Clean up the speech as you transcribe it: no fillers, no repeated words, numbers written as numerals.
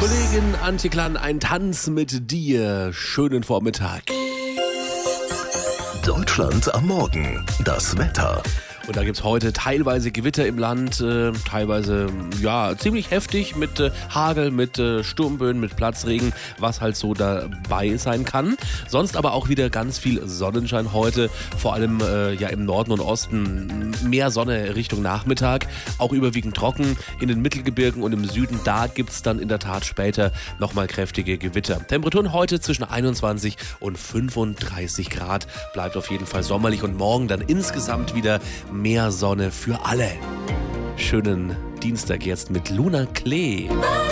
Kollegin Antje Klann, ein Tanz mit dir. Schönen Vormittag. Deutschland am Morgen. Das Wetter. Und da gibt's heute teilweise Gewitter im Land, teilweise ja ziemlich heftig mit Hagel, mit Sturmböen, mit Platzregen, was halt so dabei sein kann. Sonst aber auch wieder ganz viel Sonnenschein heute, vor allem ja im Norden und Osten mehr Sonne Richtung Nachmittag, auch überwiegend trocken in den Mittelgebirgen und im Süden, da gibt's dann in der Tat später nochmal kräftige Gewitter. Temperaturen heute zwischen 21 und 35 Grad, bleibt auf jeden Fall sommerlich und morgen dann insgesamt wieder mehr Sonne für alle. Schönen Dienstag jetzt mit Luna Klee.